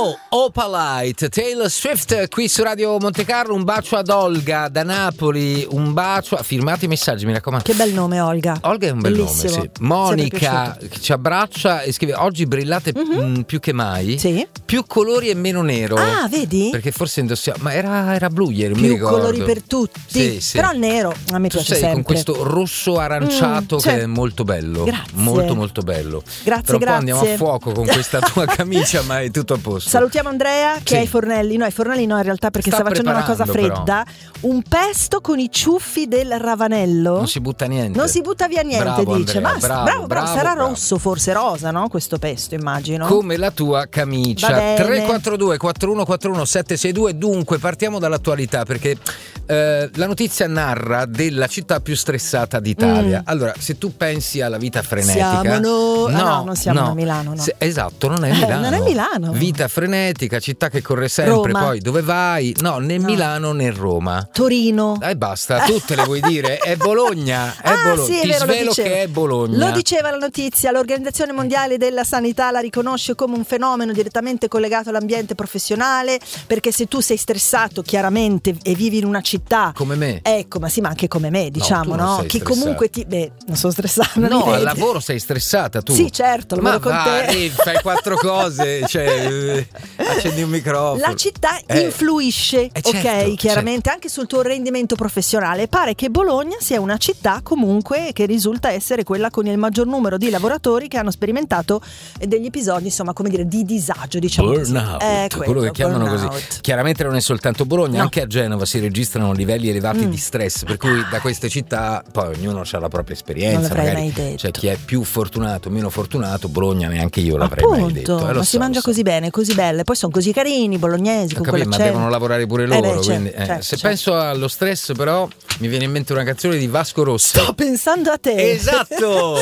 Opalite, Taylor Swift qui su Radio Monte Carlo. Un bacio ad Olga da Napoli, un bacio, firmate i messaggi, mi raccomando. Che bel nome, Olga. Olga è un bel Bellissimo. nome, sì. Monica che ci abbraccia e scrive: oggi brillate più che mai, sì. Più colori e meno nero. Ah, vedi? Perché forse indossiamo, ma era blu ieri, più mi ricordo. Colori per tutti, sì. Però il nero a me tu piace sei sempre. con questo rosso aranciato che è molto bello. Grazie. Molto molto bello. Grazie, Tra un po' grazie. andiamo a fuoco con questa tua camicia, ma è tutto a posto. Salutiamo Andrea che Sì. ha i fornelli. No, i fornelli no, in realtà, perché sta facendo una cosa fredda. Però. Un pesto con i ciuffi del ravanello. Non si butta niente. Non si butta via niente, Bravo, dice. Andrea, Basta, bravo. Sarà bravo. rosso, forse rosa, no? Questo pesto, immagino. Come la tua camicia. Va bene. 342 4141 762. Dunque partiamo dall'attualità, perché la notizia narra della città più stressata d'Italia. Allora, se tu pensi alla vita frenetica, no, non siamo a Milano, no. Esatto, non è Milano. Non è Milano. Vita frenetica, città che corre sempre. Roma. Poi dove vai? No, né Milano né Roma. Torino. Basta, tutte le vuoi dire. È Bologna. È Bologna. Sì, è Ti vero, svelo che è Bologna. Lo diceva la notizia, l'Organizzazione Mondiale della Sanità la riconosce come un fenomeno direttamente collegato all'ambiente professionale, perché se tu sei stressato chiaramente e vivi in una città come me. Ecco, ma sì, ma anche come me, diciamo, tu non sei che stressata. comunque non sono stressata. No, al lavoro sei stressata tu. Sì, certo, lavoro con te. Fai quattro cose, cioè accendi un microfono. La città influisce, certo, chiaramente anche sul tuo rendimento professionale. Pare che Bologna sia una città comunque che risulta essere quella con il maggior numero di lavoratori che hanno sperimentato degli episodi, insomma, come dire, di disagio, diciamo burnout, quello che chiamano burnout. così. Chiaramente non è soltanto Bologna, No. anche a Genova si registrano livelli elevati di stress, per cui da queste città poi ognuno ha la propria esperienza. Non l'avrei magari mai detto. C'è chi è più fortunato, meno fortunato. Bologna neanche io l'avrei mai detto. Ma Lo si so, mangia lo so. così bene, così belle, poi sono così carini, bolognesi, con Ma quell'accento. devono lavorare pure loro. Quindi, se certo. penso allo stress, però mi viene in mente una canzone di Vasco Rossi. Sto pensando a te. Esatto.